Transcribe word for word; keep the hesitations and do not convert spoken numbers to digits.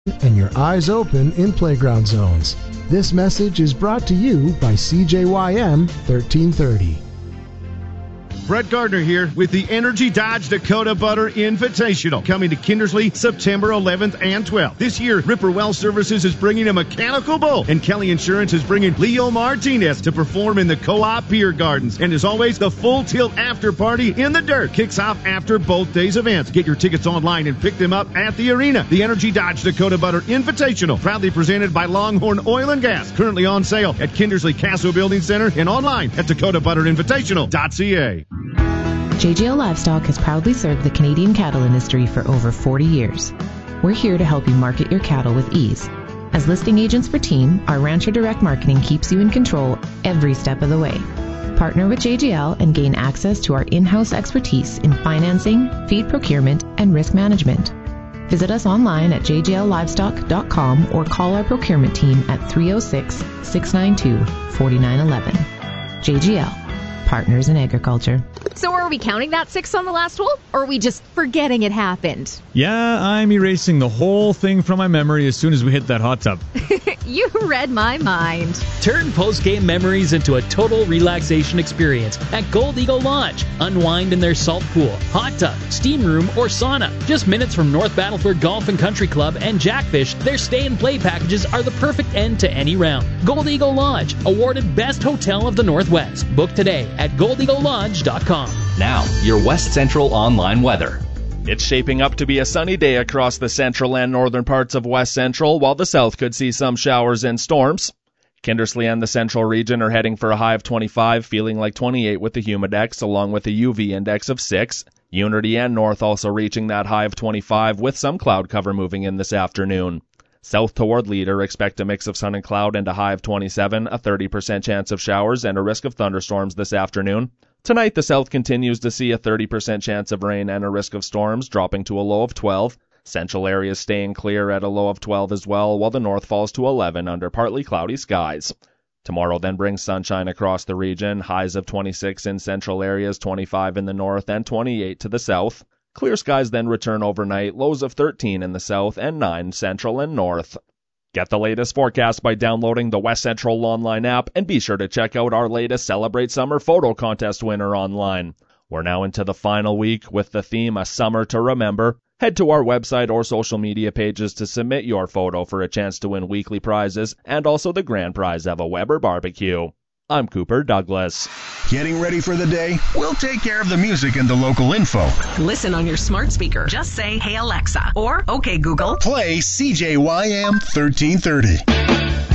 and your eyes open in playground zones. This message is brought to you by C J Y M thirteen thirty. Brett Gardner here with the Energy Dodge Dakota Butter Invitational, coming to Kindersley September eleventh and twelfth. This year, Ripper Well Services is bringing a mechanical bull, and Kelly Insurance is bringing Leo Martinez to perform in the Co-op Beer Gardens. And as always, the Full Tilt After Party in the Dirt kicks off after both days' events. Get your tickets online and pick them up at the arena. The Energy Dodge Dakota Butter Invitational, proudly presented by Longhorn Oil and Gas, currently on sale at Kindersley Castle Building Center and online at dakota butter invitational dot c a. J G L Livestock has proudly served the Canadian cattle industry for over forty years. We're here to help you market your cattle with ease. As listing agents for Team, our Rancher Direct Marketing keeps you in control every step of the way. Partner with J G L and gain access to our in-house expertise in financing, feed procurement, and risk management. Visit us online at j g l livestock dot com or call our procurement team at three oh six, six nine two, four nine one one. J G L, Partners in Agriculture. So are we counting that six on the last hole, or are we just forgetting it happened? Yeah, I'm erasing the whole thing from my memory as soon as we hit that hot tub. You read my mind. Turn post-game memories into a total relaxation experience at Gold Eagle Lodge. Unwind in their salt pool, hot tub, steam room, or sauna. Just minutes from North Battleford Golf and Country Club and Jackfish, their stay and play packages are the perfect end to any round. Gold Eagle Lodge, awarded Best Hotel of the Northwest. Book today at gold eagle lodge dot com. Now, your West Central online weather. It's shaping up to be a sunny day across the central and northern parts of West Central, while the south could see some showers and storms. Kindersley and the central region are heading for a high of twenty-five, feeling like twenty-eight with the humidex, along with a U V index of six. Unity and North also reaching that high of twenty-five, with some cloud cover moving in this afternoon. South toward Leader, expect a mix of sun and cloud and a high of twenty-seven, a thirty percent chance of showers and a risk of thunderstorms this afternoon. Tonight, the south continues to see a thirty percent chance of rain and a risk of storms, dropping to a low of twelve. Central areas staying clear at a low of twelve as well, while the north falls to eleven under partly cloudy skies. Tomorrow then brings sunshine across the region, highs of twenty-six in central areas, twenty-five in the north, and twenty-eight to the south. Clear skies then return overnight, lows of thirteen in the south and nine central and north. Get the latest forecast by downloading the West Central online app, and be sure to check out our latest Celebrate Summer photo contest winner online. We're now into the final week with the theme A Summer to Remember. Head to our website or social media pages to submit your photo for a chance to win weekly prizes and also the grand prize of a Weber barbecue. I'm Cooper Douglas. Getting ready for the day? We'll take care of the music and the local info. Listen on your smart speaker. Just say, "Hey Alexa," or "Okay Google, play C J Y M thirteen thirty."